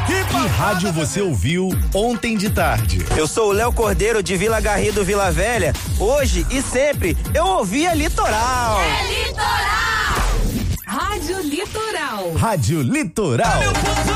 Que rádio você ouviu ontem de tarde? Eu sou o Léo Cordeiro de Vila Garrido, Vila Velha. Hoje e sempre eu ouvia Litoral. É Litoral! Rádio Litoral. Rádio Litoral.